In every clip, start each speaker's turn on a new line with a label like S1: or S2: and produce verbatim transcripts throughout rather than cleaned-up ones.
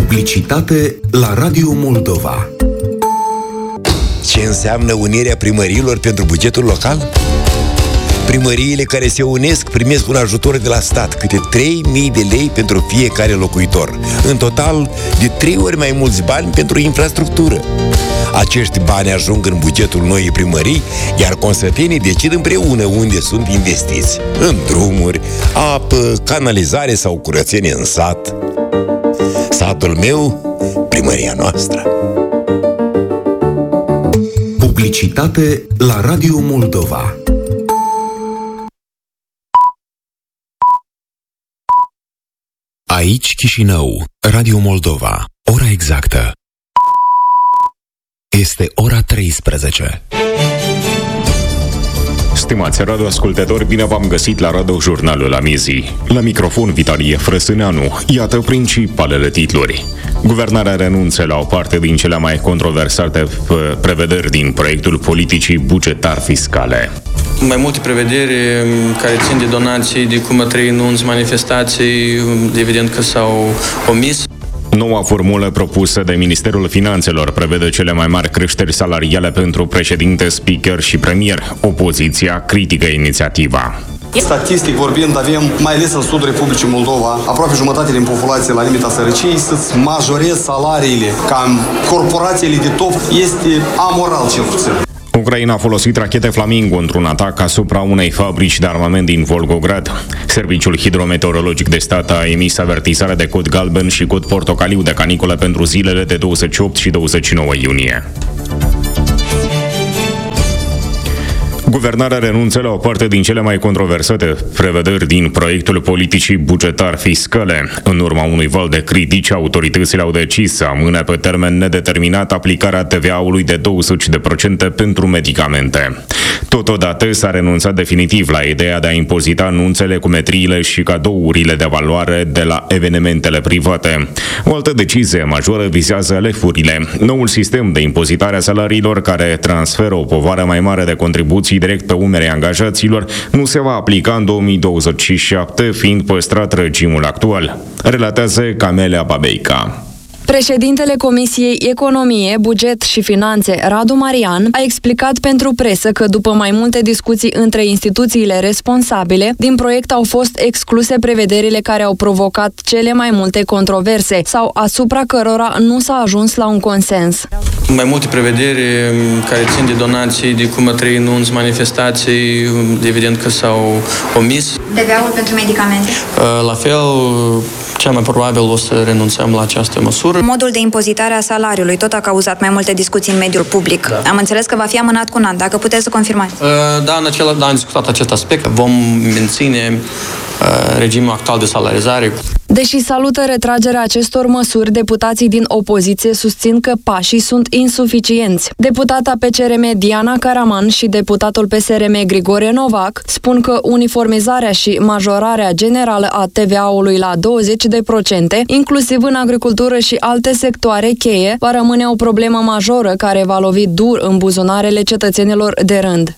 S1: Publicitate la Radio Moldova.
S2: Ce înseamnă unirea primăriilor pentru bugetul local? Primăriile care se unesc primesc un ajutor de la stat, câte trei mii de lei pentru fiecare locuitor. În total, de trei ori mai mulți bani pentru infrastructură. Acești bani ajung în bugetul noii primării, iar consătenii decid împreună unde sunt investiți. În drumuri, apă, canalizare sau curățenie în sat. Satul meu, primăria noastră.
S1: Publicitate la Radio Moldova. Aici Chișinău, Radio Moldova. Ora exactă este ora treisprezece.
S3: Stimați radioascultători, bine v-am găsit la Radio Jurnalul Amizii. La microfon Vitalie Frăsâneanu. Iată principalele titluri. Guvernarea renunță la o parte din cele mai controversate prevederi din proiectul politicii bugetar-fiscale.
S4: Mai multe prevederi care țin de donații, de cum a trăi nunți, manifestații, evident că s-au omis.
S3: Noua formulă propusă de Ministerul Finanțelor prevede cele mai mari creșteri salariale pentru președinte, speaker și premier. Opoziția critică inițiativa.
S5: Statistic vorbind, avem, mai ales în sudul Republicii Moldova, aproape jumătate din populație la limita sărăciei, să-ți majorezi salariile ca în corporațiile de top este amoral cel puțin.
S3: Ucraina a folosit rachete Flamingo într-un atac asupra unei fabrici de armament din Volgograd. Serviciul hidrometeorologic de stat a emis avertizare de cod galben și cod portocaliu de caniculă pentru zilele de douăzeci și opt și douăzeci și nouă iunie. Guvernarea renunță la o parte din cele mai controversate prevederi din proiectul politicii bugetar-fiscale. În urma unui val de critici, autoritățile au decis să amâne pe termen nedeterminat aplicarea T V A-ului de douăzeci la sută pentru medicamente. Totodată s-a renunțat definitiv la ideea de a impozita anunțele, cumetriile și cadourile de valoare de la evenimentele private. O altă decizie majoră vizează L E F-urile, noul sistem de impozitare a salariilor care transferă o povară mai mare de contribuții direct pe umerii angajaților, nu se va aplica în două mii douăzeci și șapte, fiind păstrat regimul actual. Relatează Camelia Babeica.
S6: Președintele Comisiei Economie, Buget și Finanțe, Radu Marian, a explicat pentru presă că după mai multe discuții între instituțiile responsabile, din proiect au fost excluse prevederile care au provocat cele mai multe controverse sau asupra cărora nu s-a ajuns la un consens.
S4: Mai multe prevederi care țin de donații, de cum a trăi nunți, manifestații, evident că s-au omis.
S7: T V A-ul pentru medicamente?
S4: La fel, cel mai probabil o să renunțăm la această măsură.
S7: Modul de impozitare a salariului tot a cauzat mai multe discuții în mediul public. Da. Am înțeles că va fi amânat cu un an, dacă puteți să confirmați.
S4: Da, în acela, da, am discutat acest aspect. Vom menține regimul actual de salarizare.
S6: Deși salută retragerea acestor măsuri, deputații din opoziție susțin că pașii sunt insuficienți. Deputata P C R M Diana Caraman și deputatul P S R M Grigore Novac spun că uniformizarea și majorarea generală a T V A-ului la douăzeci la sută, inclusiv în agricultură și alte sectoare cheie, va rămâne o problemă majoră care va lovi dur în buzunarele cetățenilor de rând.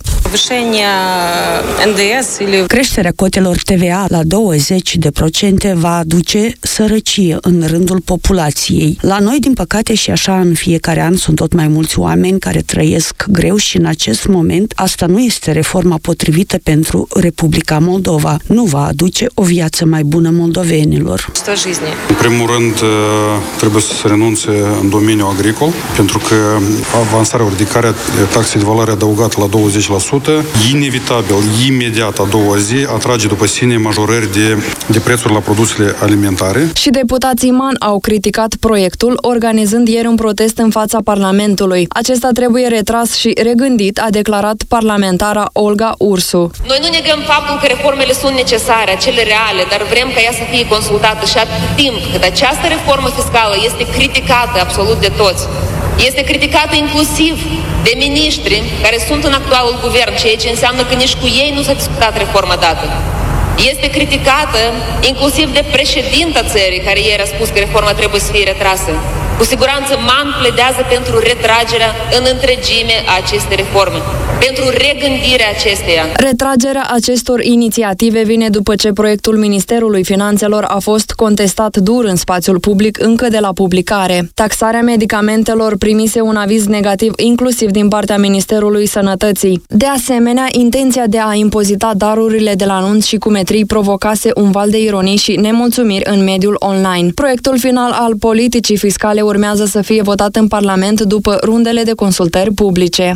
S8: Creșterea cotelor T V A la douăzeci la sută va aduce sărăcie în rândul populației. La noi, din păcate, și așa în fiecare an sunt tot mai mulți oameni care trăiesc greu și în acest moment asta nu este reforma potrivită pentru Republica Moldova. Nu va aduce o viață mai bună moldovenilor.
S5: În primul rând, trebuie să se renunțe în domeniul agricol, pentru că avansarea, ridicarea taxei de valoare adăugată la douăzeci la sută, inevitabil, imediat a doua zi, atrage după sine majorări de, de prețuri la produsele alimentare.
S6: Și deputații M A N au criticat proiectul, organizând ieri un protest în fața Parlamentului. Acesta trebuie retras și regândit, a declarat parlamentara Olga Ursu.
S9: Noi nu negăm faptul că reformele sunt necesare, acele reale, dar vrem ca ea să fie consultată și atât timp cât această reformă fiscală este criticată absolut de toți. Este criticată inclusiv de miniștri care sunt în actualul guvern, ceea ce înseamnă că nici cu ei nu s-a discutat reforma dată. Este criticată inclusiv de președinta țării, care ieri a spus că reforma trebuie să fie retrasă. Cu siguranță M A N pledează pentru retragerea în întregime a acestei reforme, pentru regândirea acesteia.
S6: Retragerea acestor inițiative vine după ce proiectul Ministerului Finanțelor a fost contestat dur în spațiul public încă de la publicare. Taxarea medicamentelor primise un aviz negativ inclusiv din partea Ministerului Sănătății. De asemenea, intenția de a impozita darurile de la anunț și cumetrii provocase un val de ironii și nemulțumiri în mediul online. Proiectul final al politicii fiscale urmează să fie votat în Parlament după rundele de consultări publice.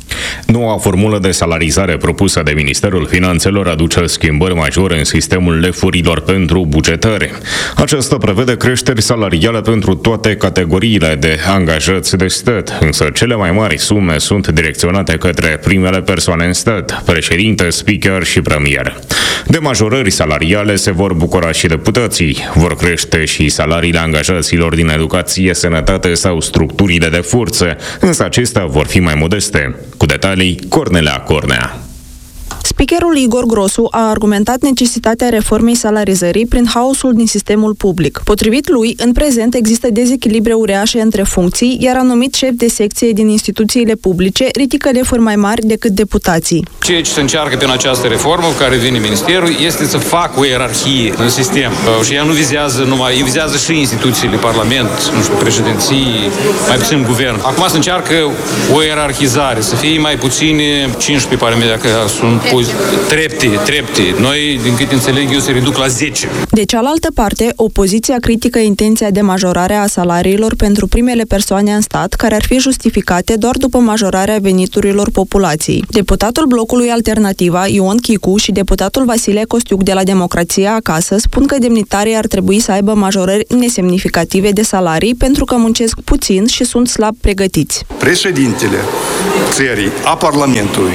S3: Noua formulă de salarizare propusă de Ministerul Finanțelor aduce schimbări majore în sistemul lefurilor pentru bugetări. Aceasta prevede creșteri salariale pentru toate categoriile de angajați de stat, însă cele mai mari sume sunt direcționate către primele persoane în stat, președinte, speaker și premier. De majorări salariale se vor bucura și deputații. Vor crește și salariile angajaților din educație, sănătate sau structurile de forță, însă acestea vor fi mai modeste. Cu detalii, Cornelea Cornea.
S10: Speakerul Igor Grosu a argumentat necesitatea reformei salarizării prin haosul din sistemul public. Potrivit lui, în prezent există dezechilibre uriașe între funcții, iar anumit șefi de secție din instituțiile publice ridică lefuri mai mari decât deputații.
S11: Ceea ce se încearcă prin această reformă cu care vine Ministerul este să facă o ierarhie în sistem. Și ea nu vizează numai, ea vizează și instituțiile, Parlament, nu știu, președinții, mai puțin guvern. Acum se încearcă o ierarhizare, să fie mai puține cincisprezece, pare mea, că sunt trepte, trepte. Noi, din câte înțeleg eu, se reduc la zece.
S10: De cealaltă parte, opoziția critică intenția de majorare a salariilor pentru primele persoane în stat, care ar fi justificate doar după majorarea veniturilor populației. Deputatul blocului Alternativa, Ion Chicu, și deputatul Vasile Costiuc de la Democrația Acasă spun că demnitarii ar trebui să aibă majorări nesemnificative de salarii pentru că muncesc puțin și sunt slab pregătiți.
S12: Președintele țării, a Parlamentului,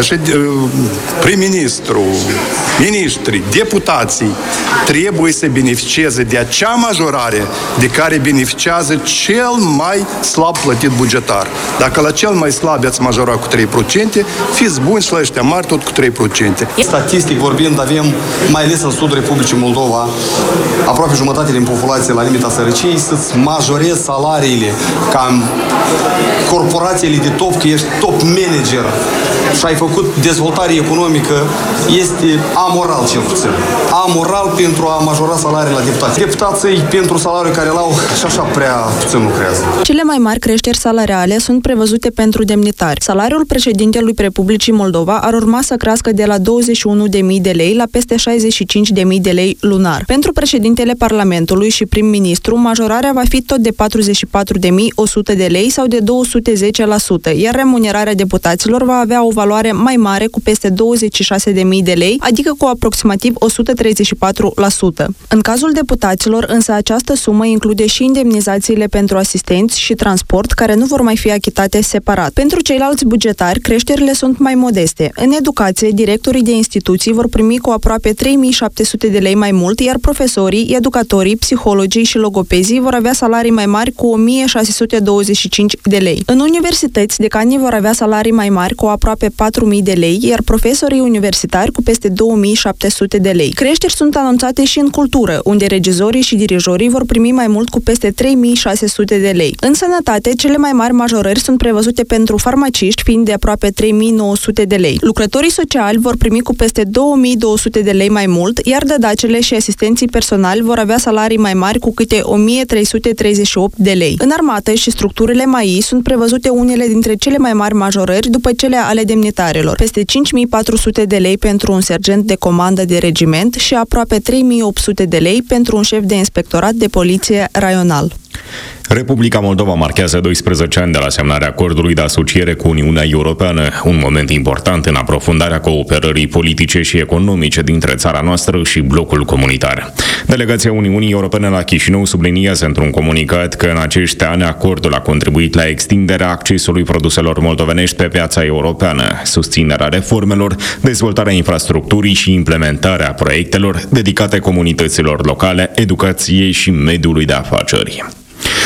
S12: prim-ministru, miniștri, deputații trebuie să beneficieze de acea majorare de care beneficiază cel mai slab plătit bugetar. Dacă la cel mai slab ați majora cu trei la sută, fiți buni și la ăștia mari tot cu trei la sută.
S13: Statistic vorbind, avem, mai ales în sudul Republicii Moldova, aproape jumătate din populație la limita sărăciei, să-ți majorezi salariile ca în corporațiile de top, că ești top manager și ai făcut dezvoltare economică, este amoral cel puțin. Amoral pentru a majora salariile la deputați. Deputații pentru salariul care l-au și așa prea puțin lucrează.
S10: Cele mai mari creșteri salariale sunt prevăzute pentru demnitari. Salariul președintelui Republicii Moldova ar urma să crească de la douăzeci și unu de mii de lei la peste șaizeci și cinci de mii de lei lunar. Pentru președintele Parlamentului și prim-ministru, majorarea va fi tot de patruzeci și patru de mii o sută de lei sau de două sute zece la sută, iar remunerarea deputaților va avea o valoare mai mare cu peste douăzeci și șase de mii de lei, adică cu aproximativ o sută treizeci și patru la sută. În cazul deputaților, însă, această sumă include și indemnizațiile pentru asistenți și transport, care nu vor mai fi achitate separat. Pentru ceilalți bugetari, creșterile sunt mai modeste. În educație, directorii de instituții vor primi cu aproape trei mii șapte sute de lei mai mult, iar profesorii, educatorii, psihologii și logopezii vor avea salarii mai mari cu o mie șase sute douăzeci și cinci de lei. În universități, decanii vor avea salarii mai mari cu aproape patru mii de lei, iar profesorii universitari cu peste două mii șapte sute de lei. Creșteri sunt anunțate și în cultură, unde regizorii și dirijorii vor primi mai mult cu peste trei mii șase sute de lei. În sănătate, cele mai mari majorări sunt prevăzute pentru farmaciști, fiind de aproape trei mii nouă sute de lei. Lucrătorii sociali vor primi cu peste două mii două sute de lei mai mult, iar dădacele și asistenții personali vor avea salarii mai mari cu câte o mie trei sute treizeci și opt de lei. În armată și structurile M A I sunt prevăzute unele dintre cele mai mari majorări după cele ale demnitarilor. Peste cinci mii patru sute de lei pentru un sergent de comandă de regiment și aproape trei mii opt sute de lei pentru un șef de inspectorat de poliție raional.
S3: Republica Moldova marchează doisprezece ani de la semnarea acordului de asociere cu Uniunea Europeană, un moment important în aprofundarea cooperării politice și economice dintre țara noastră și blocul comunitar. Delegația Uniunii Europene la Chișinău subliniază într-un comunicat că în acești ani acordul a contribuit la extinderea accesului produselor moldovenești pe piața europeană, susținerea reformelor, dezvoltarea infrastructurii și implementarea proiectelor dedicate comunităților locale, educației și mediului de afaceri.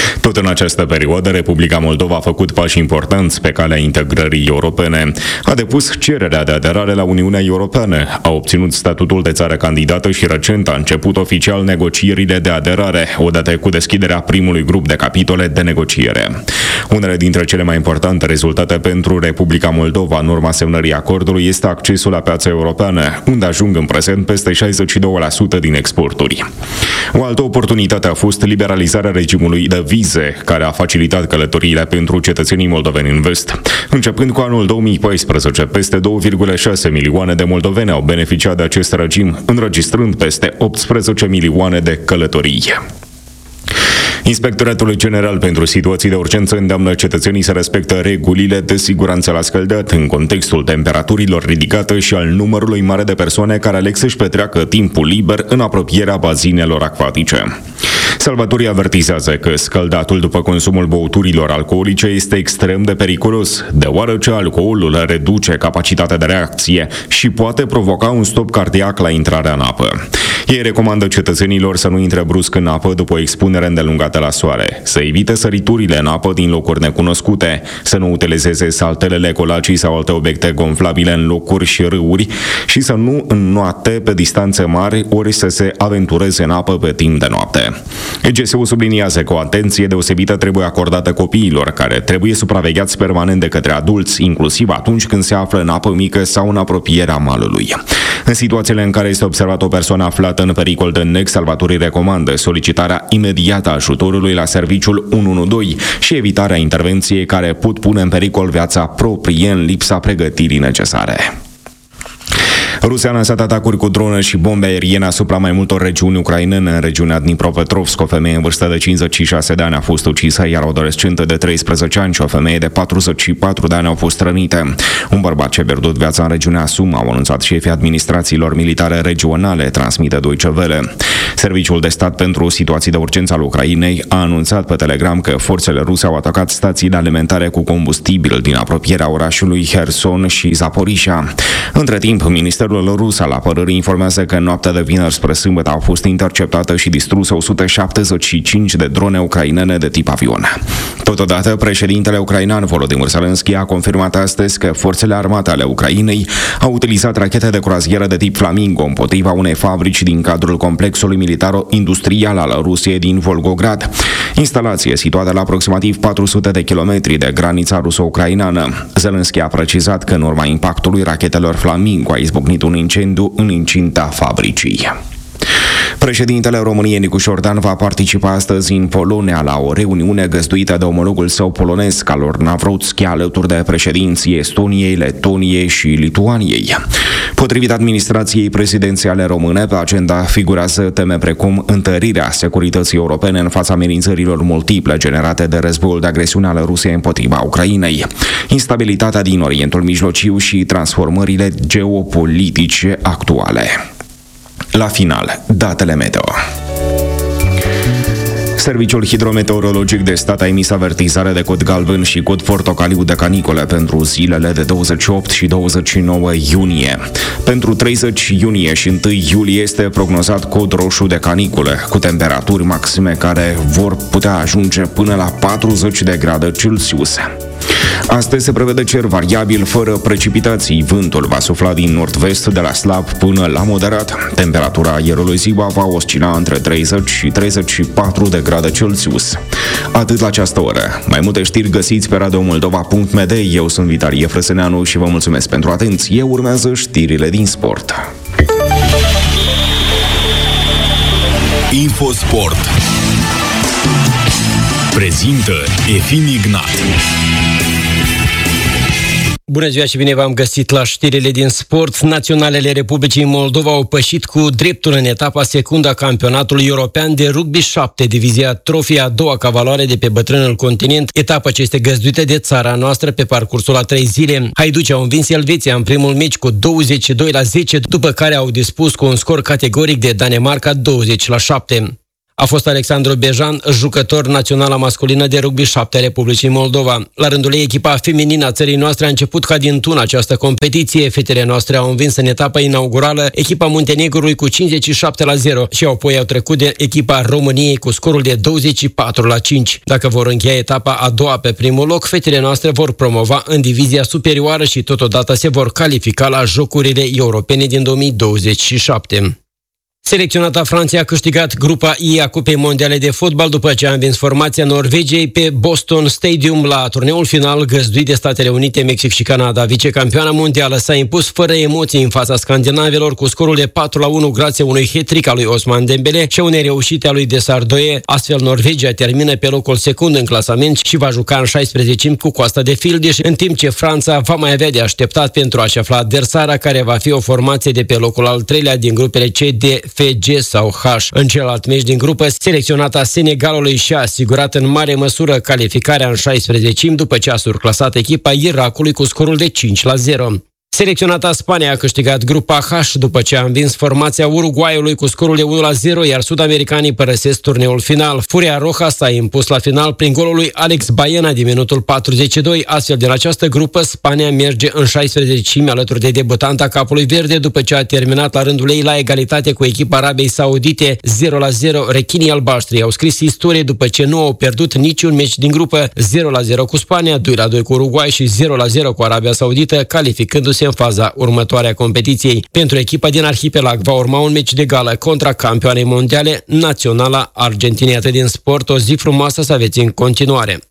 S3: Tot în această perioadă, Republica Moldova a făcut pași importanți pe calea integrării europene. A depus cererea de aderare la Uniunea Europeană, a obținut statutul de țară candidată și recent a început oficial negocierile de aderare, odată cu deschiderea primului grup de capitole de negociere. Unele dintre cele mai importante rezultate pentru Republica Moldova în urma semnării acordului este accesul la piața europeană, unde ajung în prezent peste șaizeci și doi la sută din exporturi. O altă oportunitate a fost liberalizarea regimului de vize, care a facilitat călătoriile pentru cetățenii moldoveni în vest. Începând cu anul două mii paisprezece, peste două virgulă șase milioane de moldoveni au beneficiat de acest regim, înregistrând peste optsprezece milioane de călătorii. Inspectoratul General pentru Situații de Urgență îndeamnă cetățenii să respectă regulile de siguranță la scăldat în contextul temperaturilor ridicate și al numărului mare de persoane care aleg să-și petreacă timpul liber în apropierea bazinelor acvatice. Salvatorii avertizează că scăldatul după consumul băuturilor alcoolice este extrem de periculos, deoarece alcoolul reduce capacitatea de reacție și poate provoca un stop cardiac la intrarea în apă. Ei recomandă cetățenilor să nu intre brusc în apă după o expunere îndelungată la soare, să evite săriturile în apă din locuri necunoscute, să nu utilizeze saltelele, colacii sau alte obiecte gonflabile în locuri și râuri și să nu înnoate pe distanțe mari ori să se aventureze în apă pe timp de noapte. E G S U subliniază că o atenție deosebită trebuie acordată copiilor, care trebuie supravegheați permanent de către adulți, inclusiv atunci când se află în apă mică sau în apropierea malului. În situațiile în care este observată o persoană aflată în pericol de nec, salvatorii recomandă solicitarea imediată a ajutorului la serviciul unu unu doi și evitarea intervenției care pot pune în pericol viața proprie în lipsa pregătirii necesare. Rusia a lansat atacuri cu drone și bombe aeriene asupra mai multor regiuni ucrainene. În regiunea Dnipropetrovsk, o femeie în vârstă de cincizeci și șase de ani a fost ucisă, iar o adolescentă de treisprezece ani și o femeie de patruzeci și patru de ani au fost rănite. Un bărbat ce a pierdut viața în regiunea Sum, au anunțat șefii administrațiilor militare regionale, transmite Deutsche Welle. Serviciul de stat pentru situații de urgență al Ucrainei a anunțat pe Telegram că forțele ruse au atacat stații de alimentare cu combustibil din apropierea orașului Herson și Zaporizhia. Între timp, Ministerul rus al apărării informează că în noaptea de vineri spre sâmbătă au fost interceptate și distruse o sută șaptezeci și cinci de drone ucrainene de tip avion. Totodată, președintele ucrainean Volodymyr Zelensky a confirmat astăzi că forțele armate ale Ucrainei au utilizat rachete de croazieră de tip Flamingo împotriva unei fabrici din cadrul complexului militar-industrial al Rusiei din Volgograd, instalație situată la aproximativ patru sute de kilometri de granița ruso-ucraineană. Zelensky a precizat că în urma impactului rachetelor Flamingo a izbucnit un incendiu în incinta fabricii. Președintele României, Nicu Șordan, va participa astăzi în Polonia la o reuniune găzduită de omologul său polonez, Karol Nawrocki, alături de președinții Estoniei, Letoniei și Lituaniei. Potrivit administrației prezidențiale române, pe agenda figurează teme precum întărirea securității europene în fața amenințărilor multiple generate de războiul de agresiune al Rusiei împotriva Ucrainei, instabilitatea din Orientul Mijlociu și transformările geopolitice actuale. La final, datele meteo. Serviciul Hidrometeorologic de Stat a emis avertizare de cod galben și cod portocaliu de canicole pentru zilele de douăzeci și opt și douăzeci și nouă iunie. Pentru treizeci iunie și unu iulie este prognozat cod roșu de canicule, cu temperaturi maxime care vor putea ajunge până la patruzeci de grade Celsius. Astăzi se prevede cer variabil, fără precipitații. Vântul va sufla din nord-vest de la slab până la moderat. Temperatura aerului ziua va oscila între treizeci și treizeci și patru de grade Celsius. Atât la această oră. Mai multe știri găsiți pe radio moldova punct m d. Eu sunt Vitalie Frăsăneanu și vă mulțumesc pentru atenție. Urmează știrile din sport.
S1: Infosport prezintă Efim Ignat.
S14: Bună ziua și bine v-am găsit la știrile din sport. Naționalele Republicii Moldova au pășit cu dreptul în etapa secundă a campionatului european de rugby șapte, divizia Trofia, a doua ca valoare de pe bătrânul continent, etapă ce este găzduită de țara noastră pe parcursul a trei zile. Haiducii au învins Elveția în primul meci cu douăzeci și doi la zece, după care au dispus cu un scor categoric de Danemarca douăzeci la șapte. A fost Alexandru Bejan, jucător națională masculină de rugby șapte a Republicii Moldova. La rândul ei, echipa feminină a țării noastre a început ca din tun această competiție. Fetele noastre au învins în etapa inaugurală echipa Muntenegrului cu cincizeci și șapte la zero și apoi au trecut de echipa României cu scorul de douăzeci și patru la cinci. Dacă vor încheia etapa a doua pe primul loc, fetele noastre vor promova în divizia superioară și totodată se vor califica la Jocurile Europene din două mii douăzeci și șapte. Selecționata Franței a câștigat grupa I a Cupei Mondiale de Fotbal după ce a învins formația Norvegiei pe Boston Stadium la turneul final găzduit de Statele Unite, Mexic și Canada. Vicecampioana mondială s-a impus fără emoții în fața scandinavelor cu scorul de patru la unu grație unui hat-trick al lui Ousmane Dembele și unei reușite a lui Desardoie. Astfel, Norvegia termină pe locul secund în clasament și va juca în șaisprezece cu Coasta de Fildeș, în timp ce Franța va mai avea de așteptat pentru a-și afla adversara, care va fi o formație de pe locul al treilea din grupele C, D, F, G sau H. În celălalt meci din grupă, selecționata Senegalului și-a asigurat în mare măsură calificarea în șaisprezece după ce a surclasat echipa Irakului cu scorul de cinci la zero. Selecționata Spania a câștigat grupa H după ce a învins formația Uruguayului cu scorul de unu la zero, iar sud-americanii părăsesc turneul final. Furia Roja s-a impus la final prin golul lui Alex Baena din minutul patruzeci și doi. Astfel, din această grupă, Spania merge în șaisprezece alături de debutanta capului verde după ce a terminat la rândul ei la egalitate cu echipa Arabiei Saudite zero la zero. Rechinii albaștri au scris istorie după ce nu au pierdut niciun meci din grupă, zero la zero cu Spania, doi la doi cu Uruguay și zero la zero cu Arabia Saudită, calificându-se în faza următoare a competiției. Pentru echipa din arhipelag va urma un meci de gală contra campioanei mondiale, naționala Argentinei. Atât din sport, o zi frumoasă să aveți în continuare.